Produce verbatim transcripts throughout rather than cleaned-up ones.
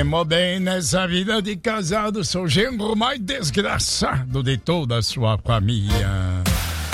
Temo bem nessa vida de casado, sou o genro mais desgraçado de toda a sua família.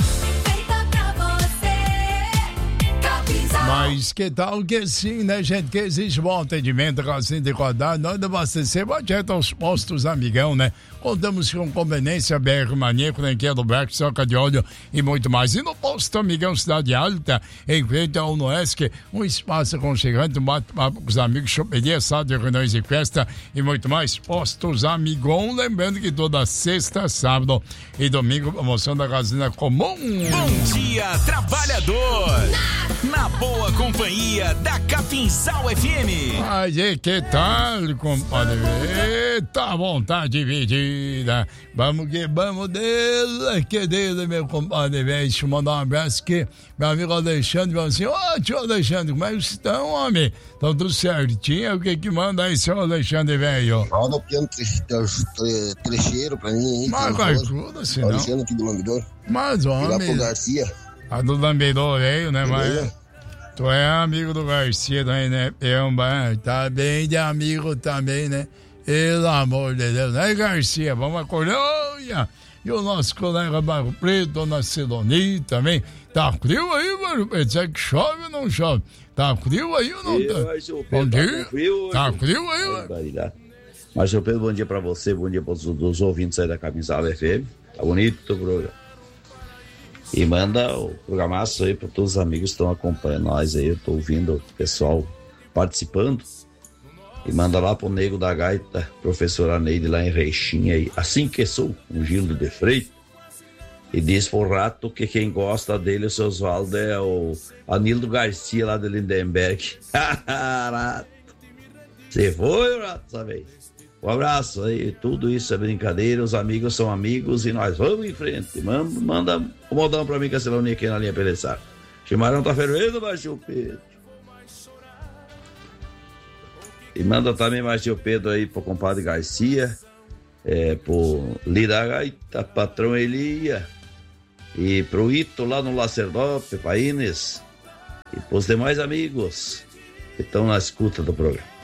Mas que tal que sim, né, gente? Que existe bom atendimento, assim de rodar, nós de abastecer, direto aos postos amigão, né? Contamos com conveniência, B R Maníaco, Lenqueira do Beco, Soca de Óleo e muito mais. E no posto amigão Cidade Alta, em frente ao Noesc, um espaço aconchegante, um bate-papo com os amigos, choperia, sala de reuniões e festa e muito mais. Postos Amigão, lembrando que toda sexta, sábado e domingo, promoção da gasolina comum. Bom dia, trabalhador! Na boa companhia da Capinzal F M. Aí, que tal, compadre? Eita, vontade dividida. Vamos que vamos dele, que dele, meu compadre, velho. Deixa eu mandar um abraço aqui. Meu amigo Alexandre falou assim: Ô, oh, tio Alexandre, como é que estão, homem? Estão tudo certinho? O que que manda aí, seu Alexandre, velho? Roda um pequeno tre- tre- trecheiro pra mim, hein? Mas vai tudo, assim, não? Alexandre aqui do Lambidor. Mas, Virar pro homem, Garcia. a do Lambidor veio, né, mas... Beleza? Tu é amigo do Garcia também, né? Pemba, tá bem de amigo também, né? Pelo amor de Deus, né, Garcia? Vamos acordar. Olha! E o nosso colega Barro Preto, Dona Sidonia também. Tá frio aí, Barro Preto? Será que chove ou não chove? Tá frio aí ou não tá? Bom dia. Tá frio aí, mano? Márcio Pedro, bom dia pra você, bom dia para os ouvintes aí da Capinzal F M. Tá bonito o programa. E manda o programaço aí para todos os amigos que estão acompanhando nós aí. Eu tô ouvindo o pessoal participando. E manda lá pro Nego da Gaita, professora Neide lá em Reixinha aí. Assim que sou, um Gildo de Freitas. E diz pro Rato que quem gosta dele, o seu Oswaldo, é o Anildo Garcia lá de Lindenberg. Rato. Você foi, Rato, essa vez? Um abraço aí, tudo isso é brincadeira, os amigos são amigos e nós vamos em frente. Manda, manda um modão pra mim, Casteloninha, aqui na linha Pelessar. Chimarrão tá fervendo, Márcio Pedro. E manda também, Márcio Pedro, aí pro compadre Garcia, é, pro Lida Gaita, patrão Elia, e pro Ito lá no Lacerdope, pra Inês, e pros demais amigos que estão na escuta do programa.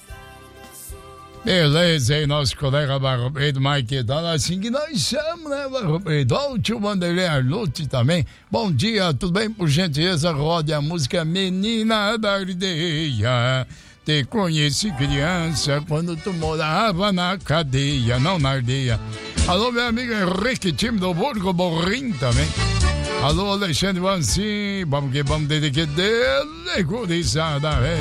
Beleza, aí nosso colega Barro Preto, Mike, tá assim que nós chamamos, né, Barro Preto? Ó, o tio Vanderlei Arlucci também. Bom dia, tudo bem? Por gentileza, rode a música Menina da Aldeia. Te conheci criança quando tu morava na cadeia, não na aldeia. Alô, meu amigo Henrique, time do Burgo Borrim também. Alô, Alexandre Vanci, vamos que vamos dedicar dele, gurizada, velho.